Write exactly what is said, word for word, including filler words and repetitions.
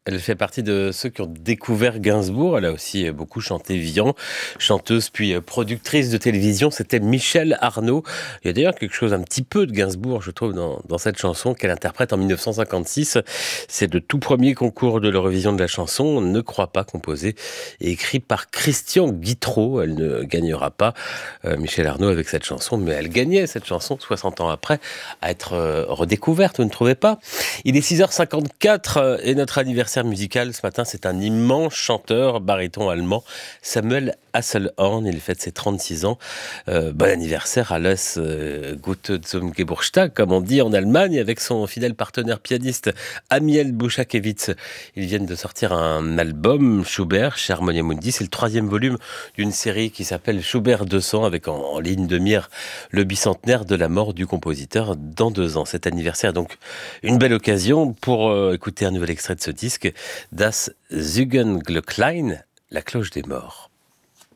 Elle fait partie de ceux qui ont découvert Gainsbourg. Elle a aussi beaucoup chanté Vian, chanteuse puis productrice de télévision. C'était Michèle Arnaud. Il y a d'ailleurs quelque chose un petit peu de Gainsbourg, je trouve, dans, dans cette chanson qu'elle interprète en dix-neuf cent cinquante-six. C'est le tout premier concours de l'Eurovision de la chanson, Ne crois pas, composé et écrit par Christian Guittereau. Elle ne gagnera pas, euh, Michèle Arnaud, avec cette chanson, mais elle gagnait cette chanson soixante ans après, à être euh, redécouverte, vous ne trouvez pas ? Il est six heures cinquante-quatre euh, et notre anniversaire musical ce matin, c'est un immense chanteur baryton allemand, Samuel Hasselhorn. Il fête ses trente-six ans. Euh, bon anniversaire à Alles euh, Gute zum Geburtstag, comme on dit en Allemagne, avec son fidèle partenaire pianiste Amiel Bouchakevitz. Ils viennent de sortir un album, Schubert, chez Harmonia Mundi. C'est le troisième volume d'une série qui s'appelle Schubert deux cents, avec en, en ligne de mire le bicentenaire de la mort du compositeur dans deux ans. Cet anniversaire, donc, une belle occasion pour euh, écouter un nouvel extrait de ce disque, Das Zeugenglöcklein, la cloche des morts.